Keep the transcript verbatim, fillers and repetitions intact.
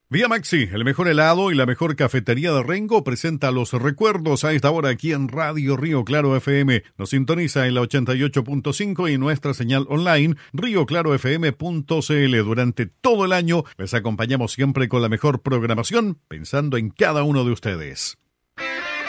Vía Maxi, el mejor helado y la mejor cafetería de Rengo presenta los recuerdos a esta hora aquí en Radio Río Claro F M. Nos sintoniza en la ochenta y ocho punto cinco y nuestra señal online rio claro f m punto c l. Durante todo el año les acompañamos siempre con la mejor programación, pensando en cada uno de ustedes.